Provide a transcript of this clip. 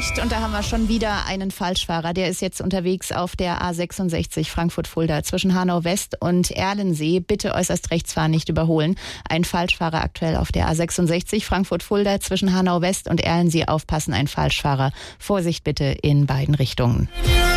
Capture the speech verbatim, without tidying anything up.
Nachricht und da haben wir schon wieder einen Falschfahrer. Der ist jetzt unterwegs auf der A sechsundsechzig Frankfurt-Fulda zwischen Hanau West und Erlensee. Bitte äußerst rechts fahren, nicht überholen. Ein Falschfahrer aktuell auf der A sechsundsechzig Frankfurt-Fulda zwischen Hanau West und Erlensee. Aufpassen, ein Falschfahrer. Vorsicht bitte in beiden Richtungen.